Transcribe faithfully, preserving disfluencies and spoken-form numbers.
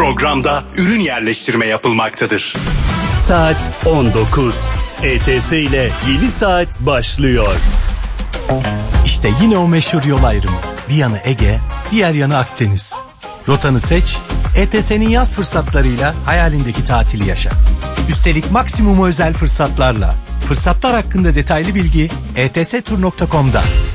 Programda ürün yerleştirme yapılmaktadır. Saat on dokuz. E T S ile yeni saat başlıyor. İşte yine o meşhur yol ayrımı. Bir yanı Ege, diğer yanı Akdeniz. Rotanı seç, E T S'nin yaz fırsatlarıyla hayalindeki tatili yaşa. Üstelik maksimum özel fırsatlarla. Fırsatlar hakkında detaylı bilgi e t s tur nokta com'da.